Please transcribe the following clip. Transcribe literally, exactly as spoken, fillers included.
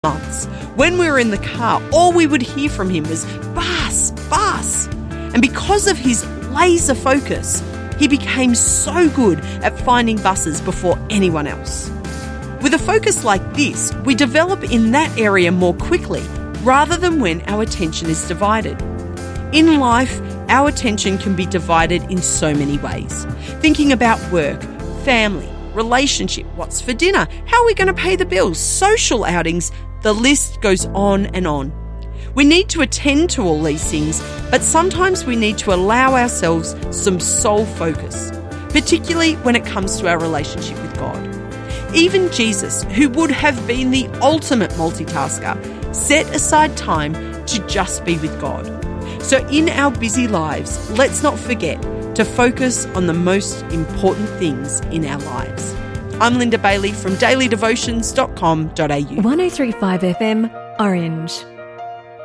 months. When we were in the car, all we would hear from him was bus, bus. And because of his laser focus, he became so good at finding buses before anyone else. With a focus like this, we develop in that area more quickly rather than when our attention is divided. In life, our attention can be divided in so many ways. Thinking about work, family, relationship, what's for dinner, how are we going to pay the bills, social outings, the list goes on and on. We need to attend to all these things, but sometimes we need to allow ourselves some sole focus, particularly when it comes to our relationship with God. Even Jesus, who would have been the ultimate multitasker, set aside time to just be with God. So in our busy lives, let's not forget to focus on the most important things in our lives. I'm Linda Bailey from daily devotions dot com dot a u. one oh three point five F M, Orange.